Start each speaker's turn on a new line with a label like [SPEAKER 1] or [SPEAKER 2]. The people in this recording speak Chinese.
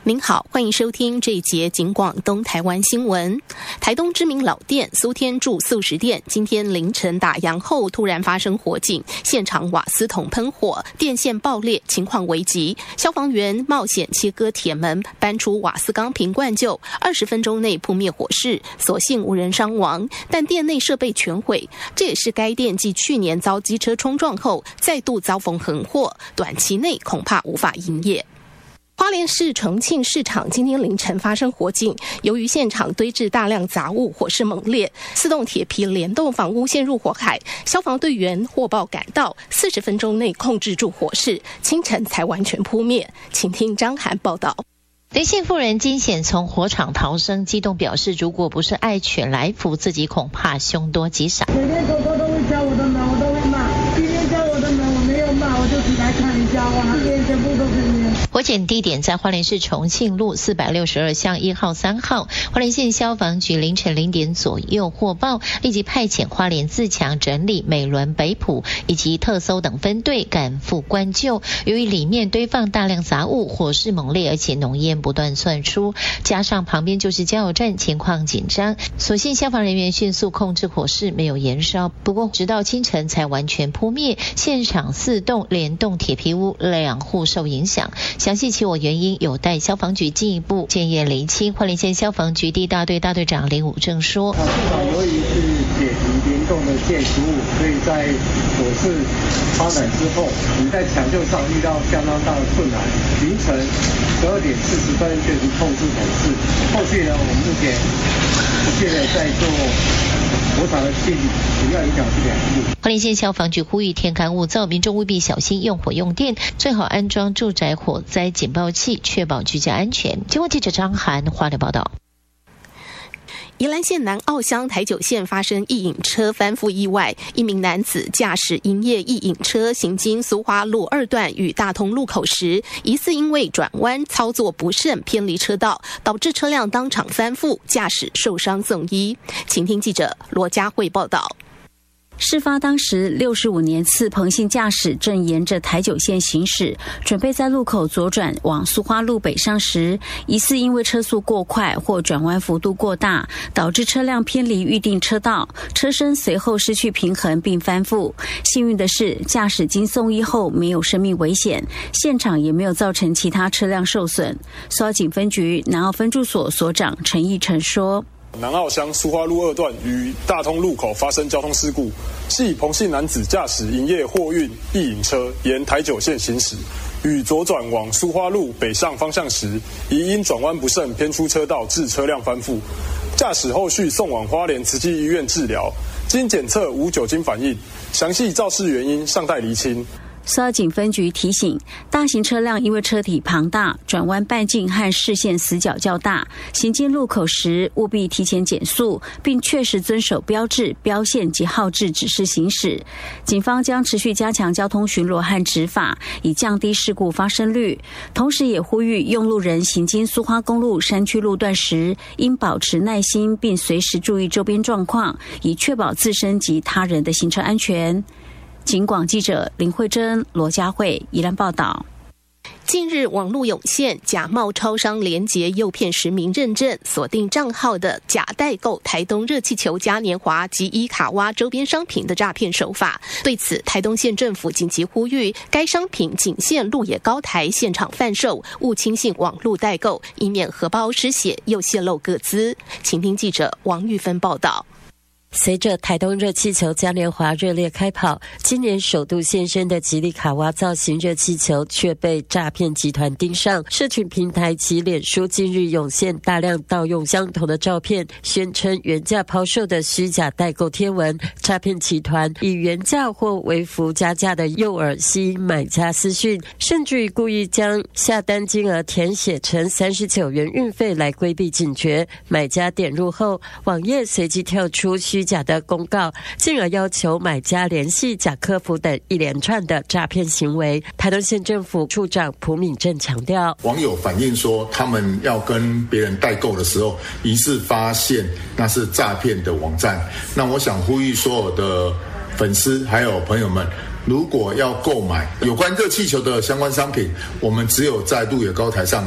[SPEAKER 1] 您好，欢迎收听这一节警广东台湾新闻。台东知名老店苏天柱素食店今天凌晨打烊后突然发生火警，现场瓦斯桶喷火，电线爆裂，情况危急。消防员冒险切割铁门，搬出瓦斯钢瓶灌救，20分钟内扑灭火势，所幸无人伤亡，但店内设备全毁。这也是该店继去年遭机车冲撞后再度遭逢横祸，短期内恐怕无法营业。花莲市重庆市场今天凌晨发生火警，由于现场堆置大量杂物，火势猛烈，4栋铁皮连栋房屋陷入火海，消防队员获报赶到，40分钟内控制住火势，清晨才完全扑灭。请听张涵报道。
[SPEAKER 2] 林姓妇人惊险从火场逃生，激动表示，如果不是爱犬来扶自己，恐怕凶多吉少。
[SPEAKER 3] 每天狗狗都会敲我的门，我都会骂。今天敲我的门，我没有骂，我就起来看一下，哇，那边全部都是烟。
[SPEAKER 2] 火警地点在花莲市重庆路462巷1号、3号。花莲县消防局凌晨0点左右获报，立即派遣花莲自强、整理、美仑、北埔以及特搜等分队赶赴灌救。由于里面堆放大量杂物，火势猛烈，而且浓烟不断窜出，加上旁边就是加油站，情况紧张。所幸消防人员迅速控制火势，没有延烧。不过直到清晨才完全扑灭，现场4栋连栋铁皮屋2户受影响。详细起火原因有待消防局进一步建业厘清。花莲县消防局第1大队大队长林武正说：
[SPEAKER 4] 现场由于是铁皮联动的建筑物，所以在火势发展之后，我们在抢救上遇到相当大的困难。凌晨12点40分确实控制火势，后续呢，我们目前不懈的在做火场的清理，主要影响是2户。
[SPEAKER 2] 花莲县消防局呼吁天干物燥，民众务必小心用火用电，最好安装住宅火灾警报器，确保居家安全。经过记者张涵花莲报道。
[SPEAKER 1] 宜兰县南澳乡台九线发生一引车翻覆意外，一名男子驾驶营业一引车行经苏花路2段与大通路口时，疑似因为转弯操作不慎偏离车道，导致车辆当场翻覆，驾驶受伤送医。请听记者罗佳慧报道。
[SPEAKER 5] 事发当时，65年次彭姓驾驶正沿着台九线行驶，准备在路口左转往苏花路北上时，疑似因为车速过快或转弯幅度过大，导致车辆偏离预定车道，车身随后失去平衡并翻覆。幸运的是，驾驶经送医后没有生命危险，现场也没有造成其他车辆受损。苏澳警分局南澳分驻所所长陈义成说：
[SPEAKER 6] 南澳乡苏花路2段与大通路口发生交通事故，系彭姓男子驾驶营业货运一引车沿台九线行驶，与左转往苏花路北上方向时，疑因转弯不慎偏出车道，致车辆翻覆。驾驶后续送往花莲慈济医院治疗，经检测无酒精反应，详细肇事原因尚待厘清。
[SPEAKER 5] 苏澳警分局提醒，大型车辆因为车体庞大，转弯半径和视线死角较大，行经路口时务必提前减速，并确实遵守标志、标线及号志指示行驶。警方将持续加强交通巡逻和执法，以降低事故发生率。同时也呼吁用路人行经苏花公路山区路段时，应保持耐心，并随时注意周边状况，以确保自身及他人的行车安全。警广记者林慧珍、罗佳慧宜兰报道。
[SPEAKER 1] 近日网络涌现假冒超商连结诱骗实名认证锁定账号的假代购台东热气球嘉年华及伊卡蛙周边商品的诈骗手法。对此，台东县政府紧急呼吁该商品仅限鹿野高台现场贩售，勿轻信网络代购，以免荷包失血又泄露个资。请听记者王玉芬报道。
[SPEAKER 7] 随着台东热气球嘉年华热烈开跑，今年首度现身的吉利卡蛙造型热气球却被诈骗集团盯上。社群平台及脸书近日涌现大量盗用相同的照片，宣称原价抛售的虚假代购贴文。诈骗集团以原价或微幅加价的诱饵吸引买家私讯，甚至于故意将下单金额填写成39元运费来规避警觉。买家点入后，网页随即跳出虚假的公告，进而要求买家联系假客服等一连串的诈骗行为。台东县政府处长蒲敏正强调，
[SPEAKER 8] 网友反映说他们要跟别人代购的时候，疑似发现那是诈骗的网站。那我想呼吁所有的粉丝还有朋友们，如果要购买有关热气球的相关商品，我们只有在鹿野高台上